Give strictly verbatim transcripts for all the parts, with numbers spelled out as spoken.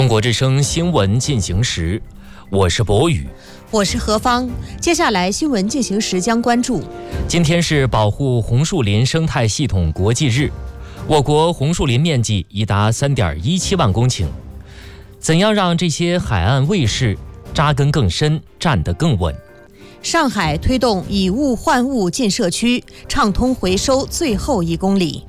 中国之声新闻进行时，我是博宇， 我是何芳。接下来新闻进行时将关注： 今天是保护红树林生态系统国际日，我国红树林面积已达 三点一七万公顷。怎样让这些海岸卫士扎根更深，站得更稳？ 上海推动以物换物进社区，畅通回收最后一公里。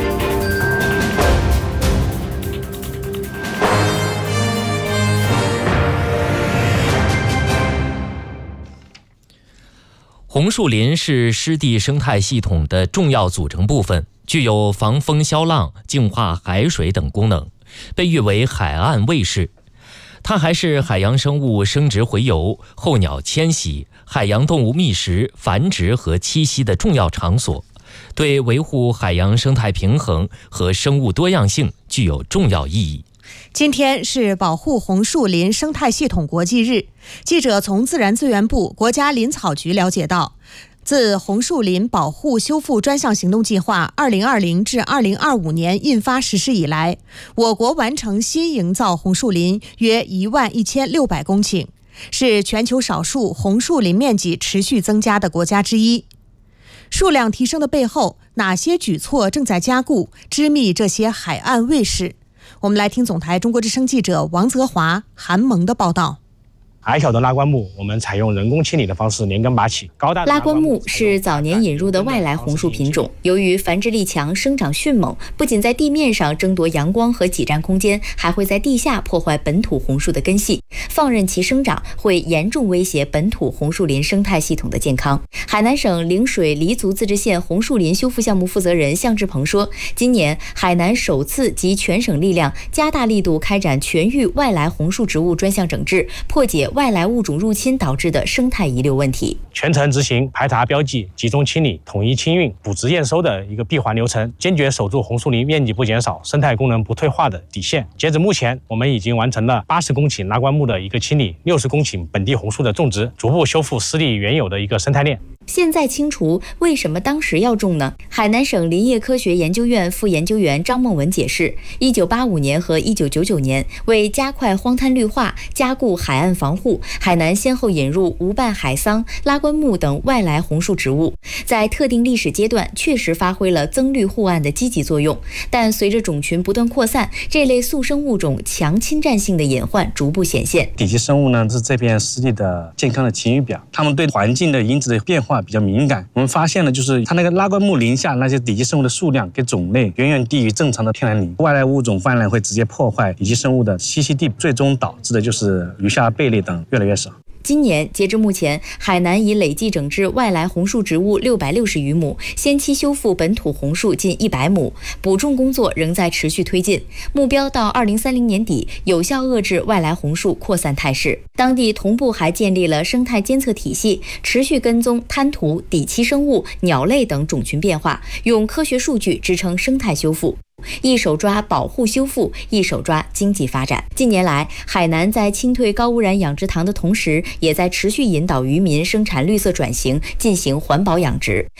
红树林是湿地生态系统的重要组成部分，具有防风消浪、净化海水等功能，被誉为海岸卫士。它还是海洋生物生殖洄游、候鸟迁徙、海洋动物觅食、繁殖和栖息的重要场所，对维护海洋生态平衡和生物多样性具有重要意义。 今天是保护红树林生态系统国际日。记者从自然资源部国家林草局了解到，自红树林保护修复专项行动计划二零二零至二零二五年印发实施以来，我国完成新营造红树林约一万一千六百公顷，是全球少数红树林面积持续增加的国家之一。数量提升的背后，哪些举措正在加固、织密这些海岸卫士？我们来听总台中国之声记者王泽华、韩萌的报道。 矮小的拉棺木，我们采用人工清理的方式连根拔起。高大的拉棺木是早年引入的外来红树品种，由于繁殖力强、生长迅猛，不仅在地面上争夺阳光和挤占空间，还会在地下破坏本土红树的根系。放任其生长，会严重威胁本土红树林生态系统的健康。海南省陵水黎族自治县红树林修复项目负责人向志鹏说，今年海南首次集全省力量，加大力度开展全域外来红树植物专项整治，破解外来物种入侵导致的生态遗留问题。 全程执行排查标记、集中清理、统一清运、补植验收的一个闭环流程，坚决守住红树林面积不减少、生态功能不退化的底线。截止目前，我们已经完成了八十公顷拉棺木的一个清理，六十公顷本地红树的种植，逐步修复湿地原有的一个生态链。 现在清除，为什么当时要种呢？海南省林业科学研究院副研究员张梦文解释，一九八五年和一九九九年，为加快荒滩绿化、加固海岸防护，海南先后引入无瓣海桑、拉棺木等外来红树植物，在特定历史阶段确实发挥了增绿护岸的积极作用。但随着种群不断扩散，这类速生物种强侵占性的隐患逐步显现。 底栖生物呢，是这片湿地的健康的晴雨表，它们对环境的因子的变化比较敏感。我们发现了，就是它那个拉棺木林下那些底栖生物的数量跟种类远远低于正常的天然林，外来物种泛滥会直接破坏底栖生物的栖息地，最终导致的就是鱼虾贝类等越来越少。 今年截至目前，海南已累计整治外来红树植物六百六十余亩，先期修复本土红树近一百亩，补种工作仍在持续推进，目标到二零三零年底有效遏制外来红树扩散态势。当地同步还建立了生态监测体系，持续跟踪滩涂、底栖生物、鸟类等种群变化，用科学数据支撑生态修复。一手抓保护修复，一手抓经济发展。近年来，海南在清退高污染养殖塘的同时，也在持续引导渔民生产绿色转型，进行环保养殖。